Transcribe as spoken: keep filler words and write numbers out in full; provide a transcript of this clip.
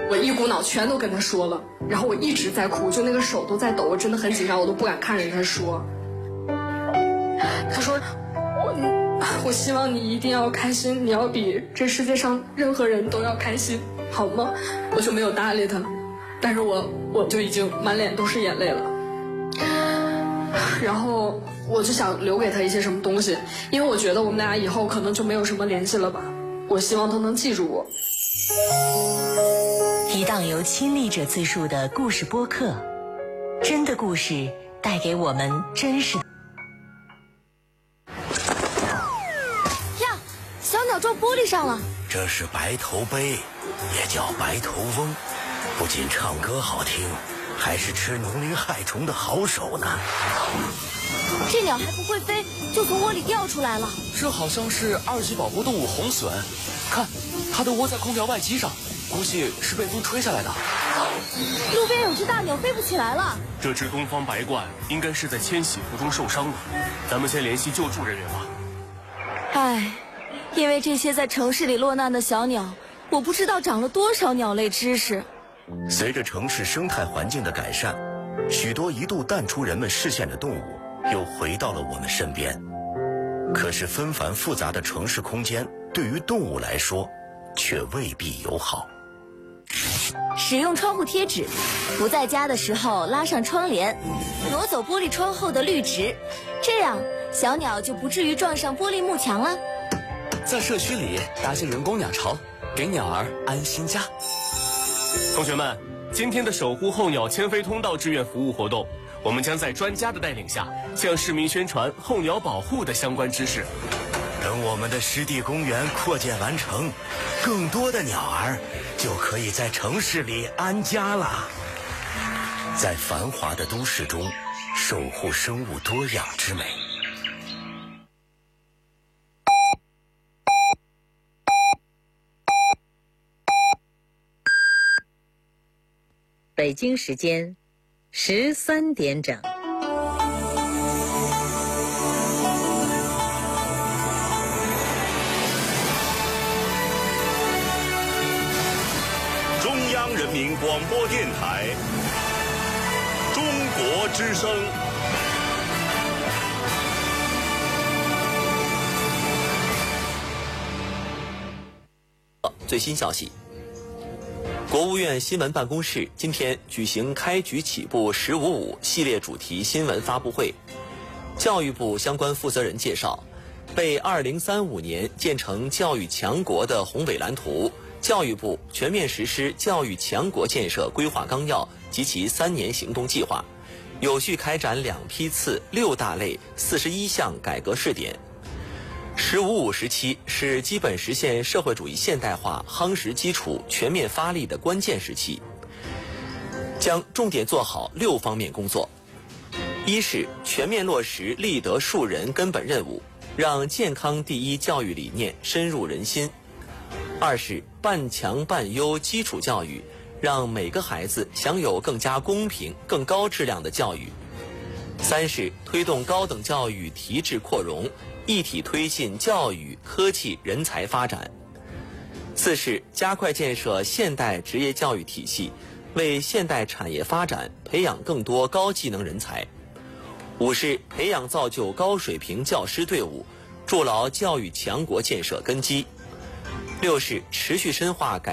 我一股脑全都跟他说了，然后我一直在哭，就那个手都在抖，我真的很紧张，我都不敢看着他说。他说我我希望你一定要开心，你要比这世界上任何人都要开心，好吗？我就没有搭理他，但是我我就已经满脸都是眼泪了。然后我就想留给他一些什么东西，因为我觉得我们俩以后可能就没有什么联系了吧。我希望他能记住我。 一档由亲历者自述的故事播客，真的故事带给我们真实的。 呀，小鸟撞玻璃上了。 这是白头鹎，也叫白头翁，不仅唱歌好听，还是吃农林害虫的好手呢。 这鸟还不会飞，就从窝里掉出来了。 这好像是二级保护动物红隼，看，它都窝在空调外机上，估计是被风吹下来的。 路边有只大鸟飞不起来了。 这只东方白鹳应该是在迁徙途中受伤了，咱们先联系救助人员吧。 唉，因为这些在城市里落难的小鸟，我不知道长了多少鸟类知识。 随着城市生态环境的改善，许多一度淡出人们视线的动物又回到了我们身边。可是纷繁复杂的城市空间对于动物来说却未必友好。 使用窗户贴纸，不在家的时候拉上窗帘，挪走玻璃窗后的绿植，这样小鸟就不至于撞上玻璃幕墙了。 在社区里搭建人工鸟巢，给鸟儿安心家。 同学们，今天的守护候鸟迁飞通道志愿服务活动，我们将在专家的带领下，向市民宣传候鸟保护的相关知识。 等我们的湿地公园扩建完成，更多的鸟儿就可以在城市里安家了。在繁华的都市中，守护生物多样之美。 北京时间十三点整。 中央人民广播电台中国之声。 最新消息，国务院新闻办公室今天举行开局起步十五五系列主题新闻发布会。教育部相关负责人介绍，被二零三五年建成教育强国的宏伟蓝图，教育部全面实施教育强国建设规划纲要及其三年行动计划，有序开展两批次六大类四十一项改革试点。十五五时期是基本实现社会主义现代化夯实基础、全面发力的关键时期，将重点做好六方面工作。一是全面落实立德树人根本任务，让健康第一教育理念深入人心；二是半强半优基础教育，让每个孩子享有更加公平、更高质量的教育；三是推动高等教育提质扩容，一体推进教育、科技、人才发展；四是加快建设现代职业教育体系，为现代产业发展培养更多高技能人才；五是培养造就高水平教师队伍，筑牢教育强国建设根基；六是持续深化改